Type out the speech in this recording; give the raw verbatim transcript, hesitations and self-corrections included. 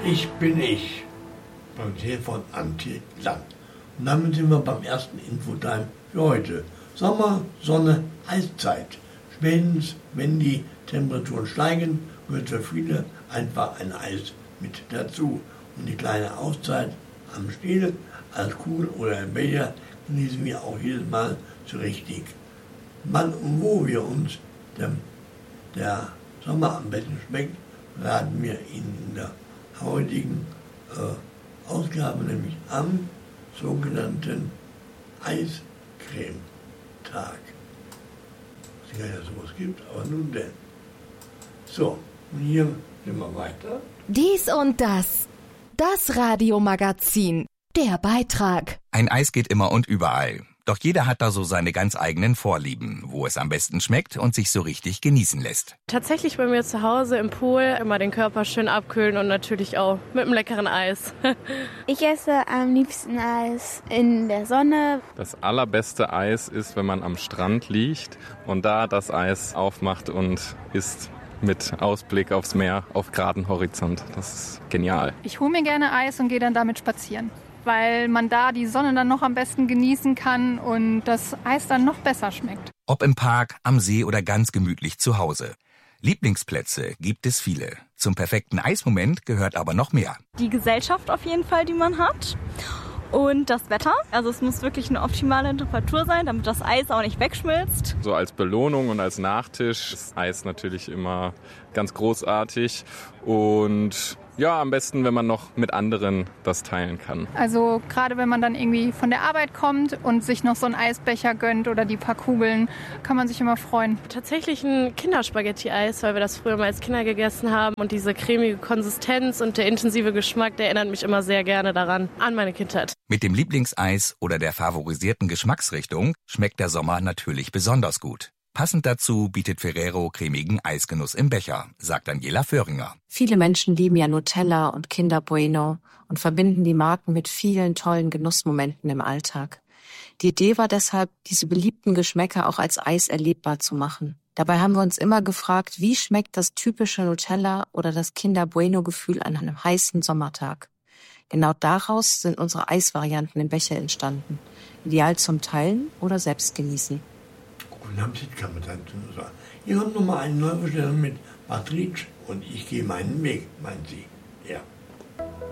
Ich bin ich. Präsentiert von Antje Lang. Und damit sind wir beim ersten Infotime für heute. Sommer, Sonne, Eiszeit. Spätestens, wenn die Temperaturen steigen, gehört für viele einfach ein Eis mit dazu. Und die kleine Auszeit am Stiel, als Kugel oder im Becher, genießen wir auch jedes Mal so richtig. Wann und wo wir uns der, der Sommer am besten schmeckt, raten wir Ihnen in der heutigen äh, Ausgabe, nämlich am sogenannten Eiscremetag. Ich weiß gar nicht, dass es sowas gibt, aber nun denn. So, und hier sind wir weiter. Dies und das. Das Radiomagazin. Der Beitrag. Ein Eis geht immer und überall. Doch jeder hat da so seine ganz eigenen Vorlieben, wo es am besten schmeckt und sich so richtig genießen lässt. Tatsächlich bei mir zu Hause im Pool immer den Körper schön abkühlen und natürlich auch mit einem leckeren Eis. Ich esse am liebsten Eis in der Sonne. Das allerbeste Eis ist, wenn man am Strand liegt und da das Eis aufmacht und isst. Mit Ausblick aufs Meer, auf geraden Horizont. Das ist genial. Ich hole mir gerne Eis und gehe dann damit spazieren, weil man da die Sonne dann noch am besten genießen kann und das Eis dann noch besser schmeckt. Ob im Park, am See oder ganz gemütlich zu Hause. Lieblingsplätze gibt es viele. Zum perfekten Eismoment gehört aber noch mehr. Die Gesellschaft auf jeden Fall, die man hat. Und das Wetter, also es muss wirklich eine optimale Temperatur sein, damit das Eis auch nicht wegschmilzt. So als Belohnung und als Nachtisch ist Eis natürlich immer ganz großartig und ja, am besten, wenn man noch mit anderen das teilen kann. Also gerade wenn man dann irgendwie von der Arbeit kommt und sich noch so einen Eisbecher gönnt oder die paar Kugeln, kann man sich immer freuen. Tatsächlich ein Kinderspaghetti-Eis, weil wir das früher mal als Kinder gegessen haben. Und diese cremige Konsistenz und der intensive Geschmack, der erinnert mich immer sehr gerne daran, an meine Kindheit. Mit dem Lieblingseis oder der favorisierten Geschmacksrichtung schmeckt der Sommer natürlich besonders gut. Passend dazu bietet Ferrero cremigen Eisgenuss im Becher, sagt Daniela Föhringer. Viele Menschen lieben ja Nutella und Kinder Bueno und verbinden die Marken mit vielen tollen Genussmomenten im Alltag. Die Idee war deshalb, diese beliebten Geschmäcker auch als Eis erlebbar zu machen. Dabei haben wir uns immer gefragt, wie schmeckt das typische Nutella oder das Kinder Bueno-Gefühl an einem heißen Sommertag? Genau daraus sind unsere Eisvarianten im Becher entstanden. Ideal zum Teilen oder selbst genießen. Hier kommt nochmal eine Neubestellung mit Patrice und ich gehe meinen Weg, meint sie.